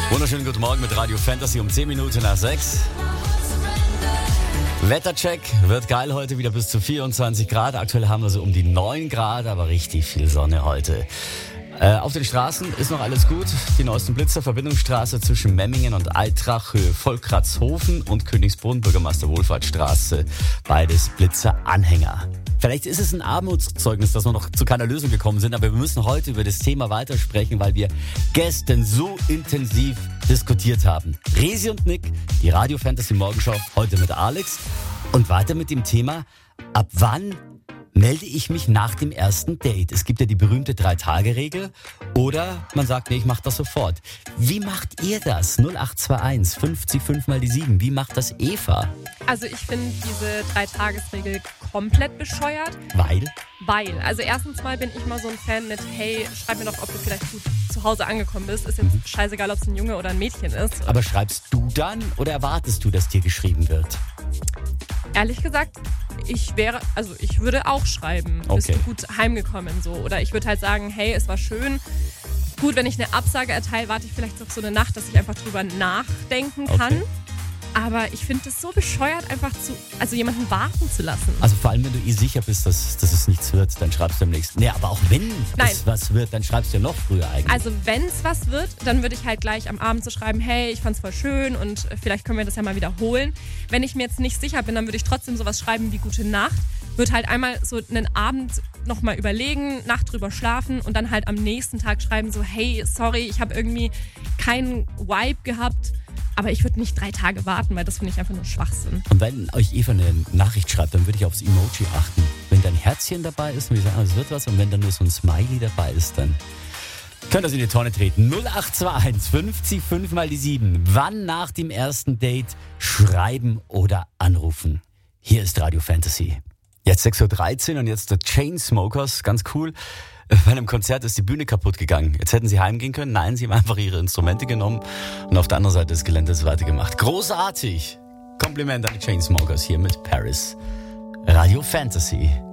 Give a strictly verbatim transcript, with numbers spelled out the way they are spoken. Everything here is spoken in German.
Wunderschönen guten Morgen mit Radio Fantasy um zehn Minuten nach sechs. Wettercheck, wird geil heute, wieder bis zu vierundzwanzig Grad. Aktuell haben wir so um die neun Grad, aber richtig viel Sonne heute. Äh, auf den Straßen ist noch alles gut. Die neuesten Blitzer, Verbindungsstraße zwischen Memmingen und Eitrach, Höhe Volkratzhofen und Königsbrunn, Bürgermeister Wohlfahrtsstraße. Beides Blitzer-Anhänger. Vielleicht ist es ein Armutszeugnis, dass wir noch zu keiner Lösung gekommen sind, aber wir müssen heute über das Thema weitersprechen, weil wir gestern so intensiv diskutiert haben. Resi und Nick, die Radio Fantasy Morgenschau, heute mit Alex und weiter mit dem Thema, ab wann melde ich mich nach dem ersten Date? Es gibt ja die berühmte Drei-Tage-Regel oder man sagt, nee, ich mach das sofort. Wie macht ihr das? null acht zwei eins fünfzig fünf mal die sieben. Wie macht das Eva? Also ich finde diese Drei-Tages-Regel komplett bescheuert. Weil? Weil, also erstens mal bin ich mal so ein Fan mit, hey, schreib mir doch, ob du vielleicht gut zu Hause angekommen bist. Ist jetzt mhm. scheißegal, ob es ein Junge oder ein Mädchen ist. Aber schreibst du dann oder erwartest du, dass dir geschrieben wird? Ehrlich gesagt, ich wäre, also ich würde auch schreiben, okay. Bist du gut heimgekommen so. Oder ich würde halt sagen, hey, es war schön. Gut, wenn ich eine Absage erteile, warte ich vielleicht noch so eine Nacht, dass ich einfach drüber nachdenken kann. Okay. Aber ich finde es so bescheuert, einfach zu, also jemanden warten zu lassen. Also vor allem, wenn du eh sicher bist, dass, dass es nichts wird, dann schreibst du am nächsten. Nee, aber auch wenn Nein. es was wird, dann schreibst du ja noch früher eigentlich. Also wenn es was wird, dann würde ich halt gleich am Abend so schreiben, hey, ich fand's voll schön und vielleicht können wir das ja mal wiederholen. Wenn ich mir jetzt nicht sicher bin, dann würde ich trotzdem sowas schreiben wie gute Nacht. Würde halt einmal so einen Abend nochmal überlegen, Nacht drüber schlafen und dann halt am nächsten Tag schreiben so, hey, sorry, ich habe irgendwie keinen Vibe gehabt. Aber ich würde nicht drei Tage warten, weil das finde ich einfach nur Schwachsinn. Und wenn euch Eva eine Nachricht schreibt, dann würde ich aufs Emoji achten. Wenn da ein Herzchen dabei ist und wir sagen, es wird was, und wenn dann nur so ein Smiley dabei ist, dann könnt ihr es in die Tonne treten. null acht zwei eins fünfzig fünf mal die sieben. Wann nach dem ersten Date schreiben oder anrufen? Hier ist Radio Fantasy. Jetzt sechs Uhr dreizehn und jetzt der Chainsmokers, ganz cool. Bei einem Konzert ist die Bühne kaputt gegangen. Jetzt hätten sie heimgehen können. Nein, sie haben einfach ihre Instrumente genommen und auf der anderen Seite des Geländes weitergemacht. Großartig! Kompliment an die Chainsmokers hier mit Paris. Radio Fantasy.